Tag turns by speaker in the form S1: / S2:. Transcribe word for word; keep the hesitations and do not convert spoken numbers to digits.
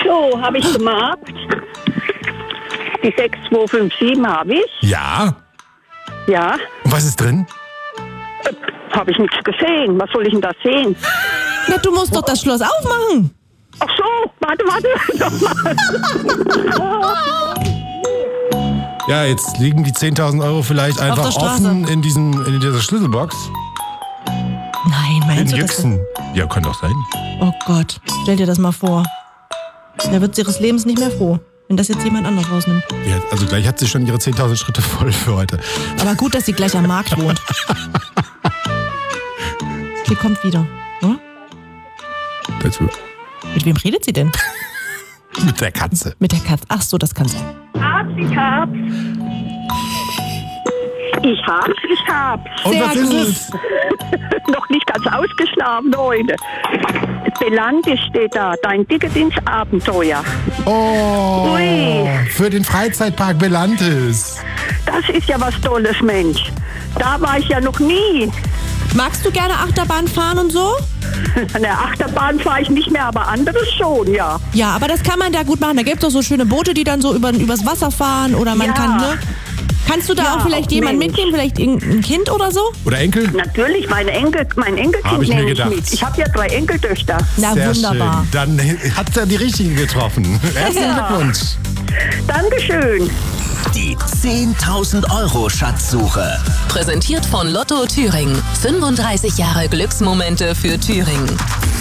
S1: So, habe ich gemarkt. Die sechs zwei fünf sieben habe ich.
S2: Ja.
S1: Ja.
S2: Und was ist drin?
S1: Äh, habe ich nichts gesehen. Was soll ich denn da sehen?
S3: Na, du musst doch das Schloss aufmachen.
S1: Ach so, warte, warte.
S2: Ja, jetzt liegen die zehntausend Euro vielleicht einfach
S3: der Straße.
S2: offen in, diesem, in dieser Schlüsselbox.
S3: Nein,
S2: In
S3: meinst du das?
S2: Jüchsen. Ja, kann doch sein.
S3: Oh Gott, stell dir das mal vor. Da wird sie ihres Lebens nicht mehr froh, wenn das jetzt jemand anders rausnimmt.
S2: Ja, also gleich hat sie schon ihre zehntausend Schritte voll für heute.
S3: Aber gut, dass sie gleich am Markt wohnt. Sie kommt wieder. Hm?
S2: Das,
S3: Mit wem redet sie denn?
S2: mit der Katze.
S3: Mit der Katze. Ach so, das kann sein.
S1: Hab's, ich hab's. Ich hab's, ich hab's.
S2: Und
S3: Sehr
S2: was ist
S3: gut.
S2: es?
S1: Noch nicht ganz ausgeschlafen heute. Belantes steht da. Dein Ticket ins Abenteuer.
S2: Oh,
S1: Ui.
S2: für den Freizeitpark Belantes.
S1: Das ist ja was Tolles, Mensch. Da war ich ja noch nie.
S3: Magst du gerne Achterbahn fahren und so?
S1: An der Achterbahn fahre ich nicht mehr, aber anderes schon, ja.
S3: Ja, aber das kann man da gut machen. Da gibt es doch so schöne Boote, die dann so über, übers Wasser fahren oder man
S1: Ja.
S3: kann, ne? Kannst du da
S1: Ja,
S3: auch vielleicht jemanden
S1: Mensch.
S3: mitnehmen, vielleicht irgendein Kind oder so?
S2: Oder Enkel?
S1: Natürlich, meine Enkel, mein
S2: Hab
S1: Enkelkind
S2: ich mir
S1: nehme ich
S2: gedacht.
S1: mit. Ich habe ja drei Enkeltöchter.
S3: Na,
S2: Sehr
S3: wunderbar.
S2: schön. Dann hat er die richtige getroffen. Herzlichen
S1: Ja.
S2: Glückwunsch.
S1: Dankeschön.
S4: Die zehntausend Euro Schatzsuche.
S5: Präsentiert von Lotto Thüringen. fünfunddreißig Jahre Glücksmomente für Thüringen.